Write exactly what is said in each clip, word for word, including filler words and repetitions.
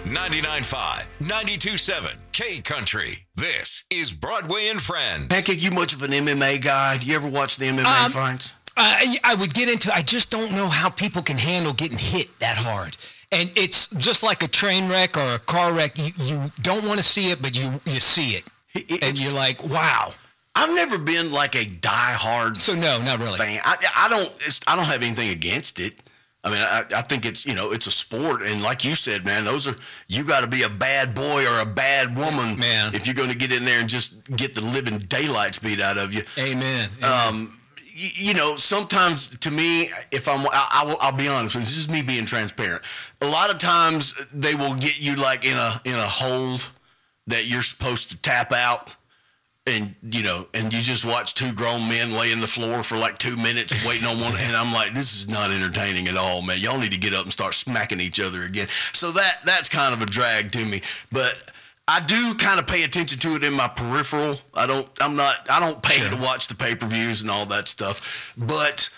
ninety-nine point five, ninety-two point seven, K Country. This is Broadway and Friends. Pancake, you much of an M M A guy? Do you ever watch the M M A um, fights? Uh, I would get into I just don't know how people can handle getting hit that hard. And it's just like a train wreck or a car wreck. You, you don't want to see it, but you, you see it. it and you're like, wow. I've never been like a diehard so no, not really. fan. I, I don't it's, I don't have anything against it. I mean, I, I think it's, you know, it's a sport. And like you said, man, those are, you got to be a bad boy or a bad woman man. if you're going to get in there and just get the living daylights beat out of you. Amen. Amen. Um, you, you know, sometimes to me, if I'm, I, I will, I'll be honest with you, this is me being transparent. A lot of times they will get you like in a, in a hold that you're supposed to tap out. And, you know, and you just watch two grown men lay on the floor for like two minutes waiting on one. And I'm like, this is not entertaining at all, man. Y'all need to get up and start smacking each other again. So that that's kind of a drag to me. But I do kind of pay attention to it in my peripheral. I don't, I'm not, I don't pay sure. to watch the pay-per-views and all that stuff. But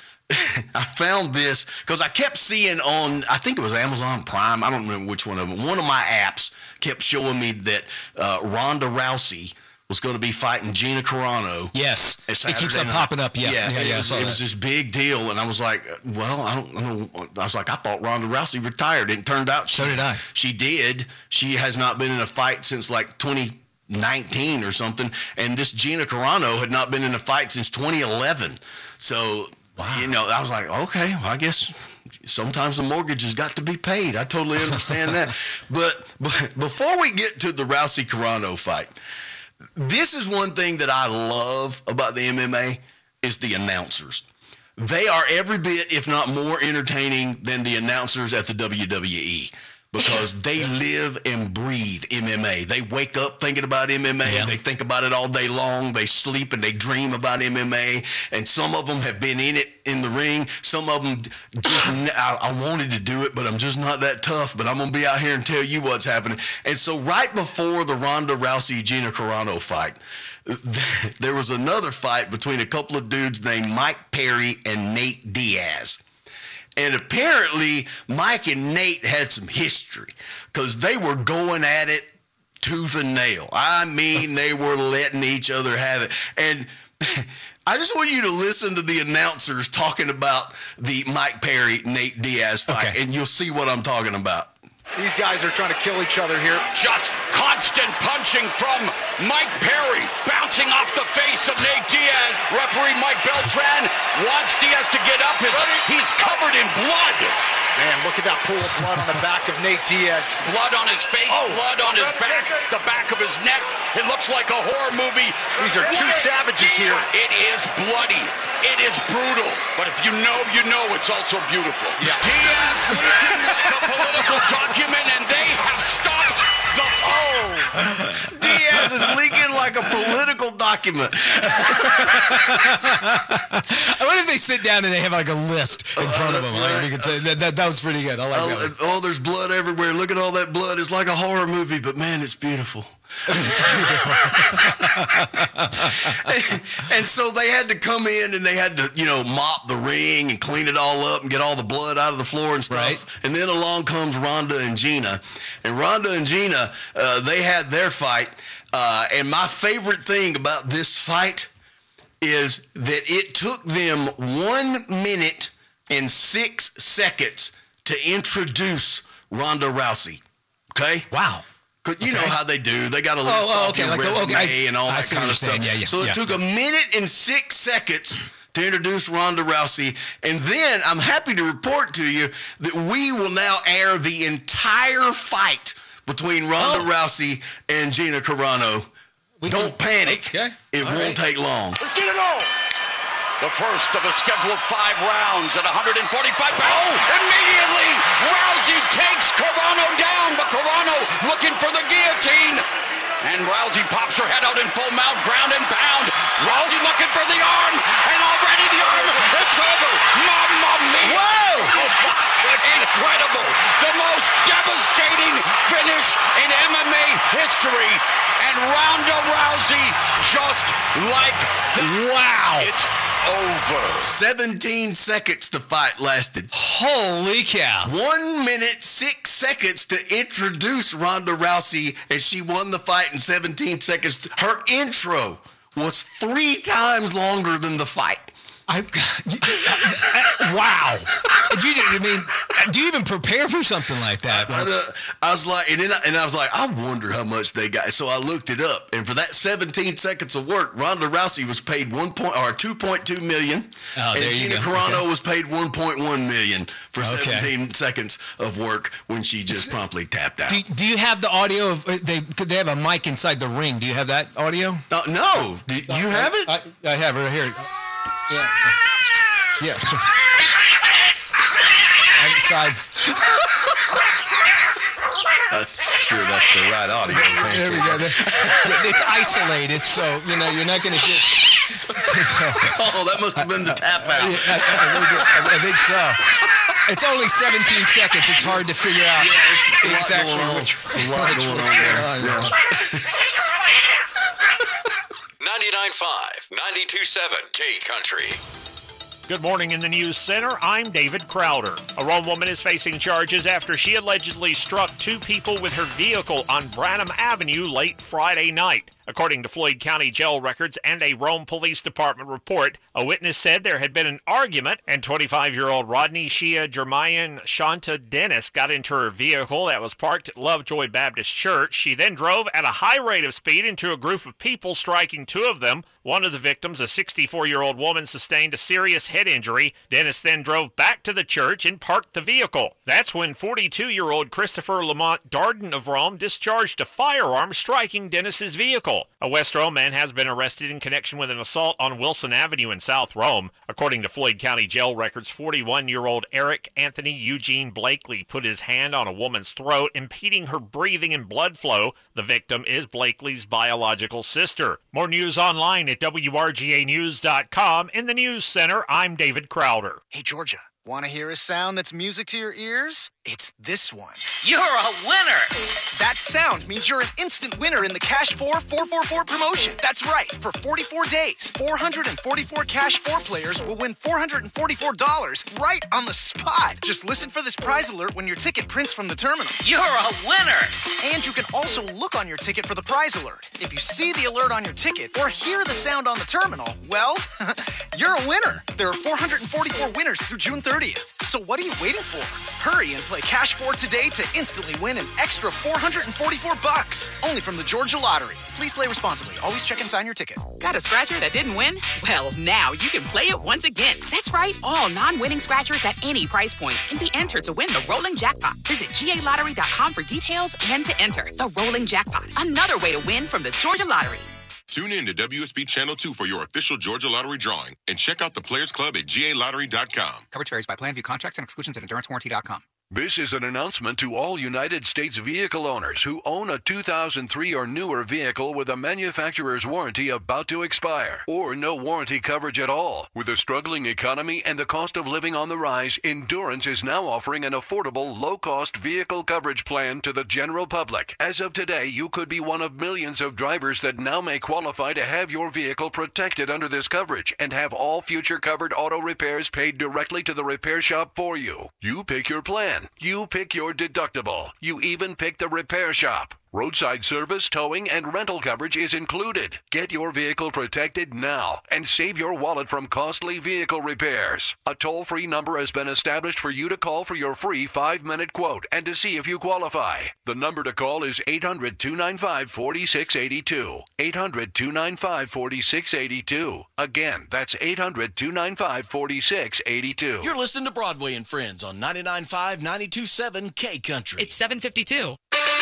I found this because I kept seeing on, I think it was Amazon Prime. I don't remember which one of them. One of my apps kept showing me that uh, Ronda Rousey was going to be fighting Gina Carano. Yes, it keeps on popping up. Yeah, yeah, yeah, it, yeah was, I saw it that. was this big deal, and I was like, well, I don't, I don't. I was like, I thought Ronda Rousey retired. It turned out she, so did I. She did. She has not been in a fight since like twenty nineteen or something, and this Gina Carano had not been in a fight since twenty eleven. So, wow. You know, I was like, okay, well, I guess sometimes the mortgage has got to be paid. I totally understand that. But, but before we get to the Rousey Carano fight, this is one thing that I love about the M M A is the announcers. They are every bit, if not more, entertaining than the announcers at the W W E because they live and breathe M M A. They wake up thinking about M M A. Yeah. They think about it all day long. They sleep and they dream about M M A. And some of them have been in it in the ring. Some of them just, I, I wanted to do it, but I'm just not that tough. But I'm going to be out here and tell you what's happening. And so right before the Ronda Rousey-Gina Carano fight, there was another fight between a couple of dudes named Mike Perry and Nate Diaz. And apparently, Mike and Nate had some history because they were going at it tooth and nail. I mean, they were letting each other have it. And I just want you to listen to the announcers talking about the Mike Perry-Nate Diaz fight, okay. And you'll see what I'm talking about. These guys are trying to kill each other here. Just constant punching from Mike Perry, bouncing off the face of Nate Diaz. Referee Mike Beltran wants Diaz to get up. His, he's covered in blood. Man, look at that pool of blood on the back of Nate Diaz. Blood on his face, oh. blood on his back, the back of his neck. It looks like a horror movie. These are two savages here. It is bloody. It is brutal. But if you know, you know it's also beautiful. Yeah. Diaz leaking like a political document, and they have stopped the... Oh! Diaz is leaking like a political document. I wonder if they sit down and they have like a list in front of them. Uh, like you can say that, that, that was pretty good. I like oh, that. Oh, there's blood everywhere. Look at all that blood. It's like a horror movie, but man, it's beautiful. It's beautiful. and, and so they had to come in and they had to, you know, mop the ring and clean it all up and get all the blood out of the floor and stuff. Right. And then along comes Ronda and Gina. And Ronda and Gina, uh, they had their fight. Uh, and my favorite thing about this fight is that it took them one minute and six seconds to introduce Ronda Rousey. Okay? Wow. Cause you okay. know how they do. They got to list oh, oh, off okay. your like resume the, okay. and all I that kind of stuff. Yeah, yeah, so it yeah, took yeah. a minute and six seconds to introduce Ronda Rousey. And then I'm happy to report to you that we will now air the entire fight between Ronda oh. Rousey and Gina Carano. We Don't can, panic. Okay. It all won't right. take long. Let's get it on. The first of a scheduled five rounds at one forty-five pounds. Oh, immediately, Rousey takes Carano down, but Carano looking for the guillotine. And Rousey pops her head out in full mount, ground and pound. Rousey looking for the arm, and already the arm, it's over. Mamma mia. Whoa! Incredible. The most devastating finish in M M A history. And Ronda Rousey just like the... Wow. It's over. seventeen seconds the fight lasted. Holy cow. One minute, six seconds to introduce Ronda Rousey, and she won the fight in seventeen seconds. Her intro was three times longer than the fight. I, wow. Do you, I mean, do you even prepare for something like that? I, I, I was like, and then I, and I was like, I wonder how much they got. So I looked it up, and for that seventeen seconds of work, Ronda Rousey was paid one point or two point two million, oh, and Gina Carano okay. was paid one point one million for okay. seventeen seconds of work when she just promptly tapped out. Do, do you have the audio of they? They have a mic inside the ring. Do you have that audio? Uh, no, do you I, have it? I, I have it right here. Yeah. Yeah. Inside. Uh, sure, that's the right audio. There we go. It's isolated, so you know you're not going to get. So, oh, that must have been the tap out. I, I, I, I think so. It's only seventeen seconds. It's hard to figure out yeah, it's exactly which. It's a lot going on there. Yeah. ninety-nine point five, ninety-two point seven K Country. Good morning in the News Center. I'm David Crowder. A Rome woman is facing charges after she allegedly struck two people with her vehicle on Branham Avenue late Friday night. According to Floyd County jail records and a Rome Police Department report, a witness said there had been an argument and twenty-five-year-old Rodney Shea Jermayan Shanta Dennis got into her vehicle that was parked at Lovejoy Baptist Church. She then drove at a high rate of speed into a group of people, striking two of them. One of the victims, a sixty-four-year-old woman, sustained a serious head injury. Dennis then drove back to the church and parked the vehicle. That's when forty-two-year-old Christopher Lamont Darden of Rome discharged a firearm, striking Dennis's vehicle. A West Rome man has been arrested in connection with an assault on Wilson Avenue in South Rome. According to Floyd County jail records, forty-one-year-old Eric Anthony Eugene Blakely put his hand on a woman's throat, impeding her breathing and blood flow. The victim is Blakely's biological sister. More news online at W R G A news dot com. In the News Center, I'm David Crowder. Hey, Georgia, want to hear a sound that's music to your ears? It's this one. You're a winner! That sound means you're an instant winner in the Cash four four four four promotion. That's right. For forty-four days, four hundred forty-four Cash four players will win four hundred forty-four dollars right on the spot. Just listen for this prize alert when your ticket prints from the terminal. You're a winner! And you can also look on your ticket for the prize alert. If you see the alert on your ticket or hear the sound on the terminal, well, you're a winner. There are four hundred forty-four winners through June thirtieth. So what are you waiting for? Hurry and play Cash four today to instantly win an extra four hundred forty-four bucks. Only from the Georgia Lottery. Please play responsibly. Always check and sign your ticket. Got a scratcher that didn't win? Well, now you can play it once again. That's right. All non-winning scratchers at any price point can be entered to win the Rolling Jackpot. Visit G A lottery dot com for details and to enter the Rolling Jackpot. Another way to win from the Georgia Lottery. Tune in to W S B Channel two for your official Georgia Lottery drawing and check out the Players Club at G A lottery dot com. Coverage varies by plan. View contracts and exclusions at endurance warranty dot com. This is an announcement to all United States vehicle owners who own a two thousand three or newer vehicle with a manufacturer's warranty about to expire, or no warranty coverage at all. With a struggling economy and the cost of living on the rise, Endurance is now offering an affordable, low-cost vehicle coverage plan to the general public. As of today, you could be one of millions of drivers that now may qualify to have your vehicle protected under this coverage and have all future covered auto repairs paid directly to the repair shop for you. You pick your plan. You pick your deductible. You even pick the repair shop. Roadside service, towing, and rental coverage is included. Get your vehicle protected now and save your wallet from costly vehicle repairs. A toll-free number has been established for you to call for your free five-minute quote and to see if you qualify. The number to call is eight hundred, two nine five, four six eight two. eight hundred, two nine five, four six eight two. Again, that's eight hundred, two nine five, four six eight two. You're listening to Broadway and Friends on ninety-nine point five, ninety-two point seven K Country. It's seven fifty-two.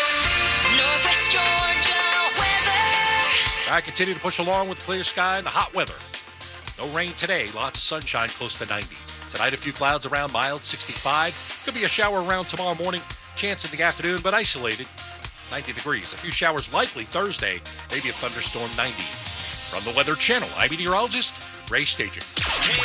Northwest Georgia weather. I continue to push along with clear sky and the hot weather. No rain today, lots of sunshine, close to ninety. Tonight, a few clouds around, mild, sixty-five. Could be a shower around tomorrow morning, chance in the afternoon, but isolated, ninety degrees. A few showers likely Thursday, maybe a thunderstorm, ninety. From the Weather Channel, I'm meteorologist Ray Stajan.